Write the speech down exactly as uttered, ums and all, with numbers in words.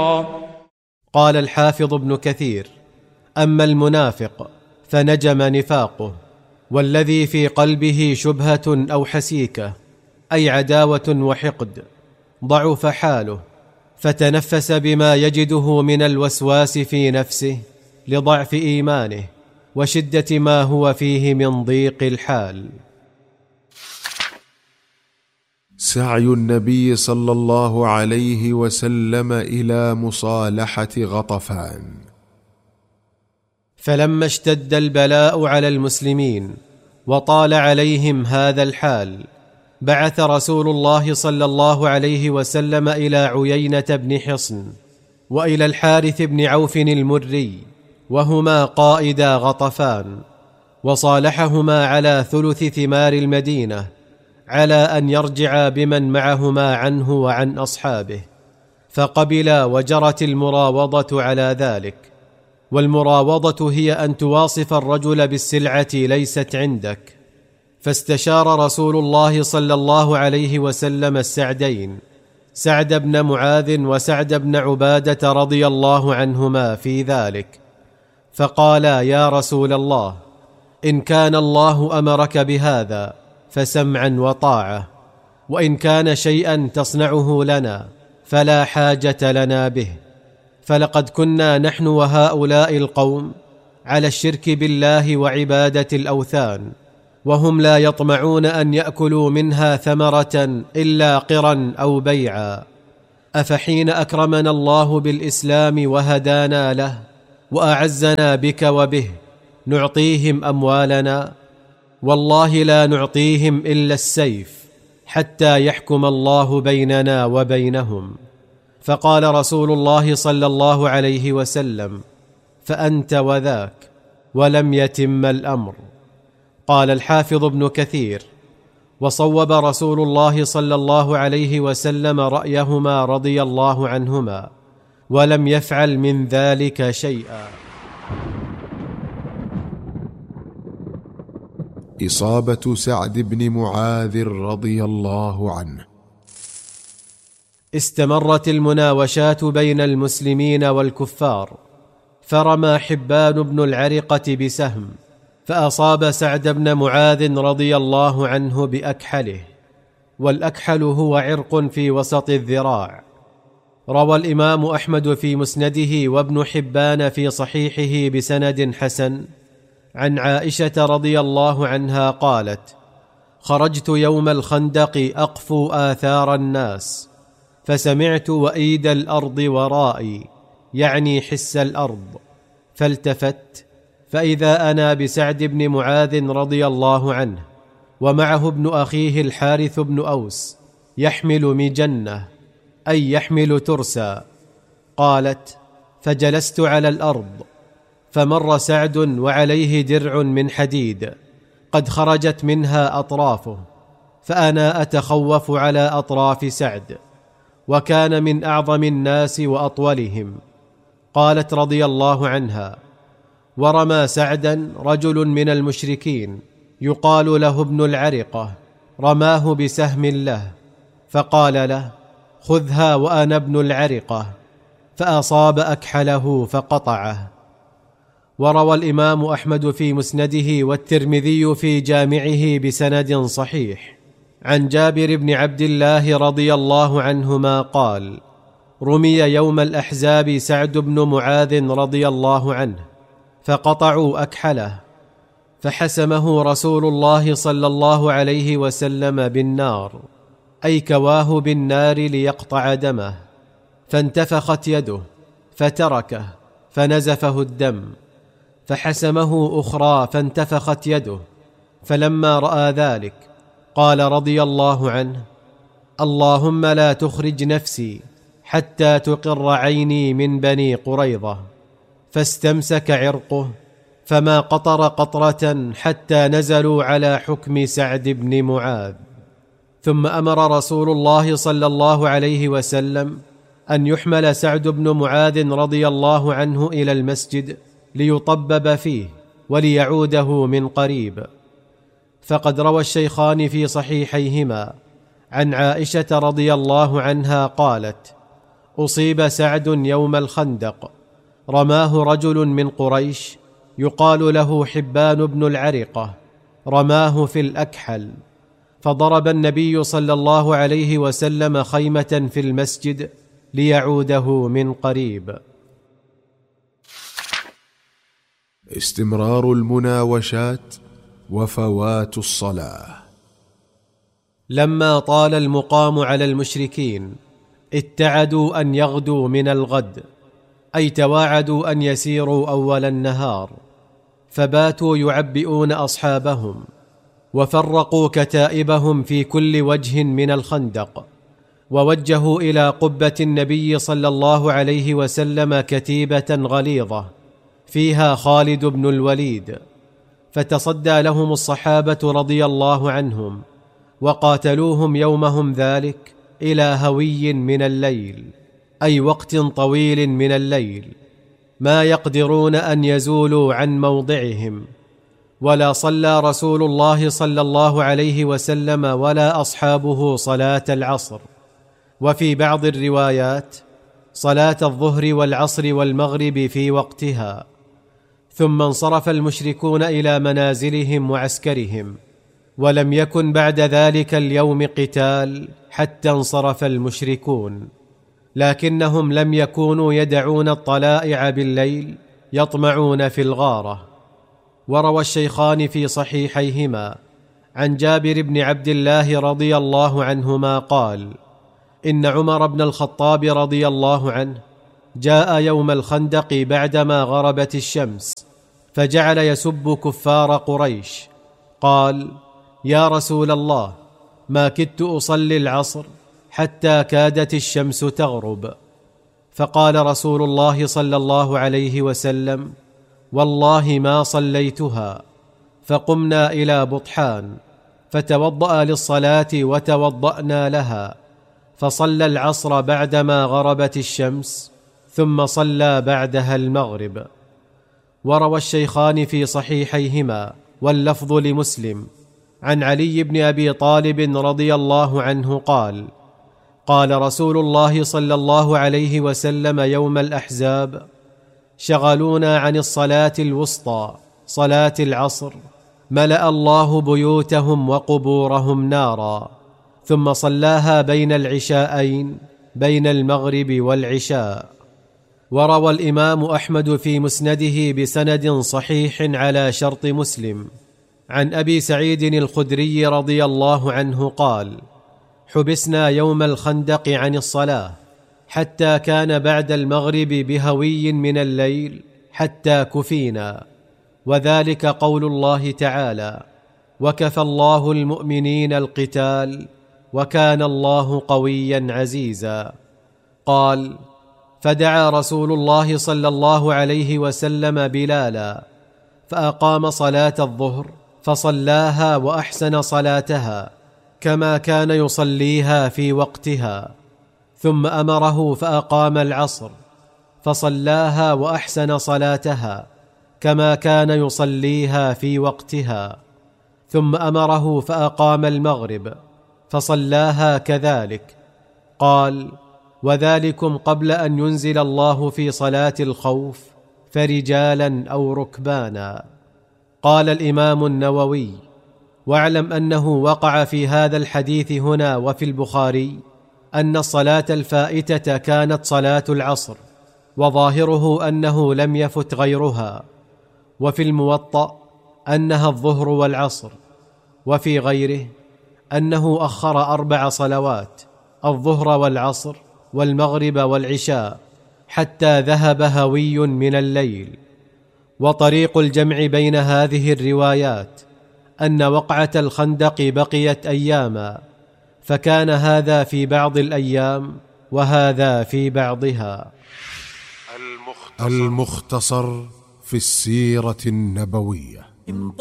قال الحافظ ابن كثير: أما المنافق فنجم نفاقه، والذي في قلبه شبهة أو حسيكة أي عداوة وحقد ضعف حاله، فتنفس بما يجده من الوسواس في نفسه لضعف إيمانه وشدة ما هو فيه من ضيق الحال. سعي النبي صلى الله عليه وسلم إلى مصالحة غطفان. فلما اشتد البلاء على المسلمين وطال عليهم هذا الحال، بعث رسول الله صلى الله عليه وسلم إلى عيينة بن حصن وإلى الحارث بن عوف المري، وهما قائدا غطفان، وصالحهما على ثلث ثمار المدينة على أن يرجعا بمن معهما عنه وعن أصحابه، فقبلا، وجرت المراوضة على ذلك. والمراوضة هي أن تواصف الرجل بالسلعة ليست عندك. فاستشار رسول الله صلى الله عليه وسلم السعدين، سعد بن معاذ وسعد بن عبادة رضي الله عنهما في ذلك، فقالا: يا رسول الله، إن كان الله أمرك بهذا فسمعا وطاعة، وإن كان شيئا تصنعه لنا فلا حاجة لنا به، فلقد كنا نحن وهؤلاء القوم على الشرك بالله وعبادة الأوثان، وهم لا يطمعون أن يأكلوا منها ثمرة إلا قرا أو بيعا، أفحين أكرمنا الله بالإسلام وهدانا له وأعزنا بك وبه نعطيهم أموالنا؟ والله لا نعطيهم إلا السيف حتى يحكم الله بيننا وبينهم. فقال رسول الله صلى الله عليه وسلم: فأنت وذاك، ولم يتم الأمر. قال الحافظ ابن كثير: وصوب رسول الله صلى الله عليه وسلم رأيهما رضي الله عنهما، ولم يفعل من ذلك شيئا. إصابة سعد بن معاذ رضي الله عنه. استمرت المناوشات بين المسلمين والكفار، فرمى حبان بن العرقة بسهم فأصاب سعد بن معاذ رضي الله عنه بأكحله، والأكحل هو عرق في وسط الذراع. روى الإمام أحمد في مسنده وابن حبان في صحيحه بسند حسن عن عائشة رضي الله عنها قالت: خرجت يوم الخندق أقفو آثار الناس، فسمعت وإيد الأرض ورائي، يعني حس الأرض، فالتفت فإذا أنا بسعد بن معاذ رضي الله عنه، ومعه ابن أخيه الحارث بن أوس يحمل مجنة، أي يحمل ترسا. قالت: فجلست على الأرض، فمر سعد وعليه درع من حديد قد خرجت منها أطرافه، فأنا أتخوف على أطراف سعد، وكان من أعظم الناس وأطولهم. قالت رضي الله عنها: ورمى سعدا رجل من المشركين يقال له ابن العرقة، رماه بسهم له، فقال له: خذها وأنا ابن العرقة، فأصاب أكحله فقطعه. وروى الإمام أحمد في مسنده والترمذي في جامعه بسند صحيح عن جابر بن عبد الله رضي الله عنهما قال: رمي يوم الأحزاب سعد بن معاذ رضي الله عنه، فقطعوا أكحله، فحسمه رسول الله صلى الله عليه وسلم بالنار، أي كواه بالنار ليقطع دمه، فانتفخت يده فتركه فنزفه الدم، فحسمه أخرى فانتفخت يده، فلما رأى ذلك قال رضي الله عنه: اللهم لا تخرج نفسي حتى تقر عيني من بني قريظة. فاستمسك عرقه، فما قطر قطرة حتى نزلوا على حكم سعد بن معاذ. ثم أمر رسول الله صلى الله عليه وسلم أن يحمل سعد بن معاذ رضي الله عنه إلى المسجد ليطبب فيه وليعوده من قريب. فقد روى الشيخان في صحيحيهما عن عائشة رضي الله عنها قالت: أصيب سعد يوم الخندق، رماه رجل من قريش يقال له حبان بن العرقة، رماه في الأكحل، فضرب النبي صلى الله عليه وسلم خيمة في المسجد ليعوده من قريب. استمرار المناوشات وفوات الصلاة. لما طال المقام على المشركين اتعدوا أن يغدوا من الغد، أي تواعدوا أن يسيروا أول النهار، فباتوا يعبئون أصحابهم، وفرقوا كتائبهم في كل وجه من الخندق، ووجهوا إلى قبة النبي صلى الله عليه وسلم كتيبة غليظة فيها خالد بن الوليد، فتصدى لهم الصحابة رضي الله عنهم، وقاتلوهم يومهم ذلك إلى هوي من الليل، أي وقت طويل من الليل، ما يقدرون أن يزولوا عن موضعهم. ولا صلى رسول الله صلى الله عليه وسلم ولا أصحابه صلاة العصر، وفي بعض الروايات صلاة الظهر والعصر والمغرب في وقتها. ثم انصرف المشركون إلى منازلهم وعسكرهم، ولم يكن بعد ذلك اليوم قتال حتى انصرف المشركون، لكنهم لم يكونوا يدعون الطلائع بالليل يطمعون في الغارة. وروى الشيخان في صحيحيهما عن جابر بن عبد الله رضي الله عنهما قال: إن عمر بن الخطاب رضي الله عنه جاء يوم الخندق بعدما غربت الشمس، فجعل يسب كفار قريش، قال: يا رسول الله، ما كدت أصلي العصر حتى كادت الشمس تغرب. فقال رسول الله صلى الله عليه وسلم: والله ما صليتها. فقمنا إلى بطحان فتوضأ للصلاة وتوضأنا لها، فصلى العصر بعدما غربت الشمس، ثم صلى بعدها المغرب. وروى الشيخان في صحيحيهما واللفظ لمسلم عن علي بن أبي طالب رضي الله عنه قال: قال رسول الله صلى الله عليه وسلم يوم الأحزاب: شغلونا عن الصلاة الوسطى صلاة العصر، ملأ الله بيوتهم وقبورهم نارا. ثم صلاها بين العشاءين، بين المغرب والعشاء. وروى الإمام أحمد في مسنده بسند صحيح على شرط مسلم عن أبي سعيد الخدري رضي الله عنه قال: حبسنا يوم الخندق عن الصلاة حتى كان بعد المغرب بهوي من الليل حتى كفينا، وذلك قول الله تعالى: وكفى الله المؤمنين القتال وكان الله قويا عزيزا. قال: فدعا رسول الله صلى الله عليه وسلم بلالا، فأقام صلاة الظهر فصلاها وأحسن صلاتها كما كان يصليها في وقتها، ثم أمره فأقام العصر فصلاها وأحسن صلاتها كما كان يصليها في وقتها، ثم أمره فأقام المغرب فصلاها كذلك. قال: وذلكم قبل أن ينزل الله في صلاة الخوف فرجالا أو ركبانا. قال الإمام النووي: واعلم أنه وقع في هذا الحديث هنا وفي البخاري أن الصلاة الفائتة كانت صلاة العصر، وظاهره أنه لم يفت غيرها، وفي الموطأ أنها الظهر والعصر، وفي غيره أنه أخر أربع صلوات: الظهر والعصر والمغرب والعشاء، حتى ذهب هوي من الليل. وطريق الجمع بين هذه الروايات أن وقعة الخندق بقيت أياما، فكان هذا في بعض الأيام وهذا في بعضها. المختصر في السيرة النبوية.